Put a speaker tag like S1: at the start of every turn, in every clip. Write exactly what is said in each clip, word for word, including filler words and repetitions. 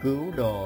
S1: cứu độ.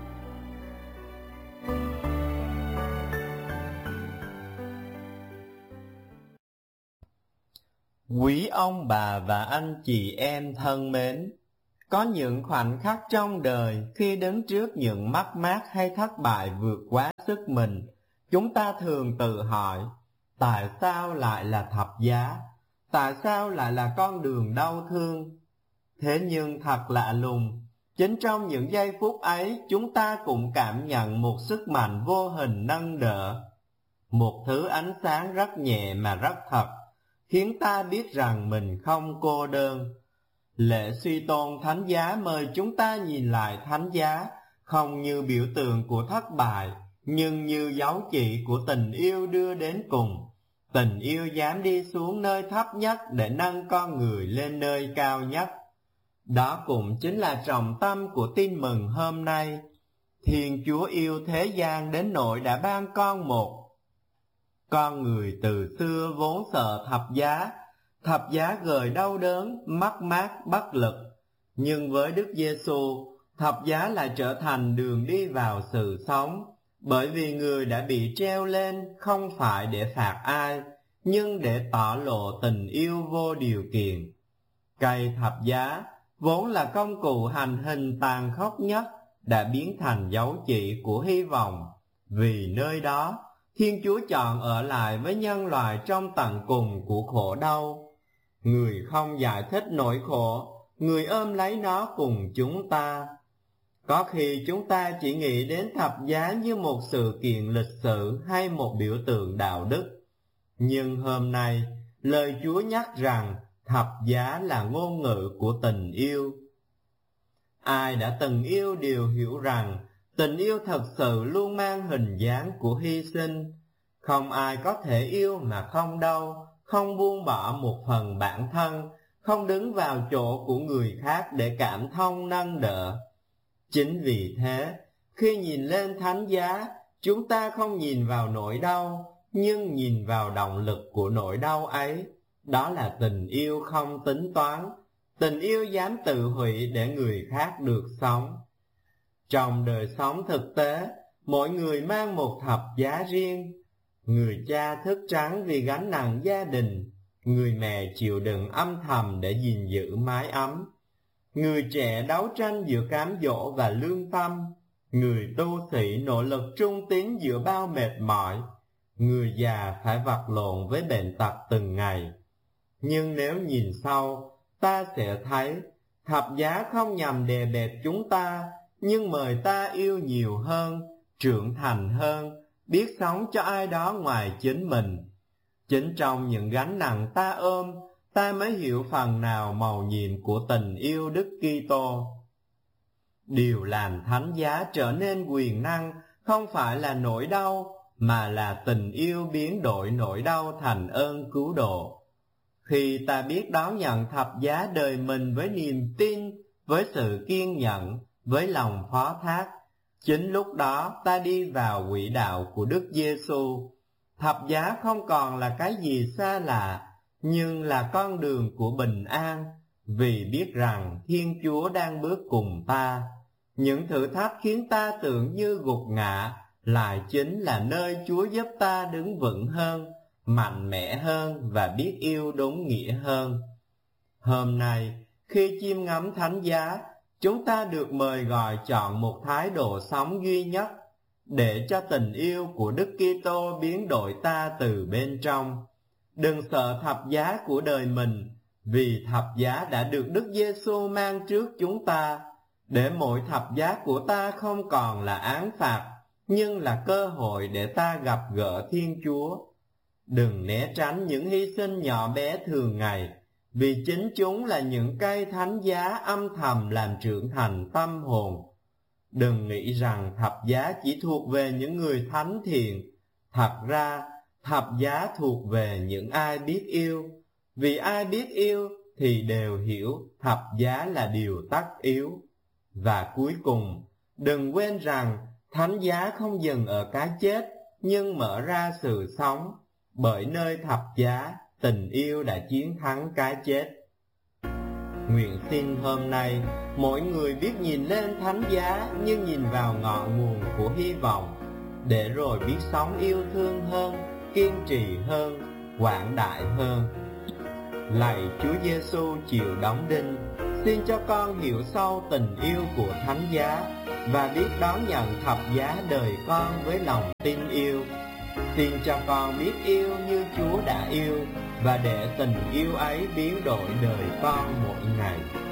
S1: Quý ông bà và anh chị em thân mến, có những khoảnh khắc trong đời khi đứng trước những mất mát hay thất bại vượt quá sức mình, chúng ta thường tự hỏi, tại sao lại là thập giá? Tại sao lại là con đường đau thương? Thế nhưng thật lạ lùng, chính trong những giây phút ấy chúng ta cũng cảm nhận một sức mạnh vô hình nâng đỡ. Một thứ ánh sáng rất nhẹ mà rất thật, khiến ta biết rằng mình không cô đơn. Lễ suy tôn thánh giá mời chúng ta nhìn lại thánh giá, không như biểu tượng của thất bại, nhưng như dấu chỉ của tình yêu đưa đến cùng. Tình yêu dám đi xuống nơi thấp nhất để nâng con người lên nơi cao nhất. Đó cũng chính là trọng tâm của tin mừng hôm nay. Thiên Chúa yêu thế gian đến nỗi đã ban con một. Con người từ xưa vốn sợ thập giá, thập giá gợi đau đớn, mất mát, bất lực. Nhưng với Đức Giêsu, thập giá lại trở thành đường đi vào sự sống, bởi vì người đã bị treo lên không phải để phạt ai, nhưng để tỏ lộ tình yêu vô điều kiện. Cây thập giá, vốn là công cụ hành hình tàn khốc nhất, đã biến thành dấu chỉ của hy vọng. Vì nơi đó, Thiên Chúa chọn ở lại với nhân loại trong tận cùng của khổ đau. Người không giải thích nỗi khổ, người ôm lấy nó cùng chúng ta. Có khi chúng ta chỉ nghĩ đến thập giá như một sự kiện lịch sử hay một biểu tượng đạo đức. Nhưng hôm nay, lời Chúa nhắc rằng thập giá là ngôn ngữ của tình yêu. Ai đã từng yêu đều hiểu rằng tình yêu thật sự luôn mang hình dáng của hy sinh. Không ai có thể yêu mà không đau, không buông bỏ một phần bản thân, không đứng vào chỗ của người khác để cảm thông nâng đỡ. Chính vì thế, khi nhìn lên thánh giá, chúng ta không nhìn vào nỗi đau, nhưng nhìn vào động lực của nỗi đau ấy. Đó là tình yêu không tính toán, tình yêu dám tự hủy để người khác được sống. Trong đời sống thực tế, mỗi người mang một thập giá riêng. Người cha thức trắng vì gánh nặng gia đình, người mẹ chịu đựng âm thầm để gìn giữ mái ấm. Người trẻ đấu tranh giữa cám dỗ và lương tâm, người tu sĩ nỗ lực trung tín giữa bao mệt mỏi, người già phải vật lộn với bệnh tật từng ngày. Nhưng nếu nhìn sâu, ta sẽ thấy thập giá không nhằm đè bẹp chúng ta, nhưng mời ta yêu nhiều hơn, trưởng thành hơn, biết sống cho ai đó ngoài chính mình. Chính trong những gánh nặng ta ôm, ta mới hiểu phần nào mầu nhiệm của tình yêu Đức Kitô. Điều làm thánh giá trở nên quyền năng không phải là nỗi đau, mà là tình yêu biến đổi nỗi đau thành ơn cứu độ. Khi ta biết đón nhận thập giá đời mình với niềm tin, với sự kiên nhẫn, với lòng phó thác, chính lúc đó ta đi vào quỹ đạo của Đức Giêsu. Thập giá không còn là cái gì xa lạ, nhưng là con đường của bình an, vì biết rằng Thiên Chúa đang bước cùng ta. Những thử thách khiến ta tưởng như gục ngã, lại chính là nơi Chúa giúp ta đứng vững hơn, mạnh mẽ hơn và biết yêu đúng nghĩa hơn. Hôm nay, khi chiêm ngắm thánh giá, chúng ta được mời gọi chọn một thái độ sống duy nhất, để cho tình yêu của Đức Kitô biến đổi ta từ bên trong. Đừng sợ thập giá của đời mình, vì thập giá đã được Đức Giêsu mang trước chúng ta, để mỗi thập giá của ta không còn là án phạt, nhưng là cơ hội để ta gặp gỡ Thiên Chúa. Đừng né tránh những hy sinh nhỏ bé thường ngày, vì chính chúng là những cây thánh giá âm thầm làm trưởng thành tâm hồn. Đừng nghĩ rằng thập giá chỉ thuộc về những người thánh thiện. Thật ra, thập giá thuộc về những ai biết yêu. Vì ai biết yêu thì đều hiểu thập giá là điều tất yếu. Và cuối cùng, đừng quên rằng thánh giá không dừng ở cái chết, nhưng mở ra sự sống. Bởi nơi thập giá, tình yêu đã chiến thắng cái chết. Nguyện xin hôm nay mỗi người biết nhìn lên thánh giá như nhìn vào ngọn nguồn của hy vọng, để rồi biết sống yêu thương hơn, kiên trì hơn, quảng đại hơn. Lạy Chúa Giêsu chịu đóng đinh, xin cho con hiểu sâu tình yêu của thánh giá và biết đón nhận thập giá đời con với lòng tin yêu. Xin cho con biết yêu như Chúa đã yêu, và để tình yêu ấy biến đổi đời con mỗi ngày.